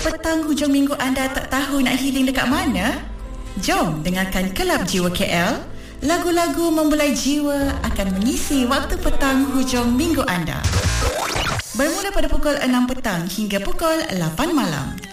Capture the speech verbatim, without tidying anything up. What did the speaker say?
petang hujung minggu anda tak tahu nak healing dekat mana? Jom dengarkan Kelab Jiwa K L. Lagu-lagu membulai jiwa akan mengisi waktu petang hujung minggu anda. Bermula pada pukul enam petang hingga pukul lapan malam.